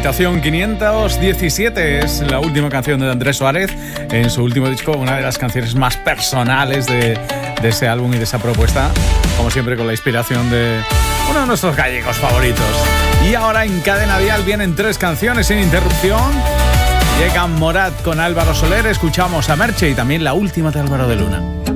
Habitación 517 es la última canción de Andrés Suárez en su último disco, una de las canciones más personales de ese álbum y de esa propuesta, como siempre con la inspiración de uno de nuestros gallegos favoritos. Y ahora en Cadena Dial vienen 3 canciones sin interrupción. Llega Morat con Álvaro Soler, escuchamos a Merche y también la última de Álvaro de Luna.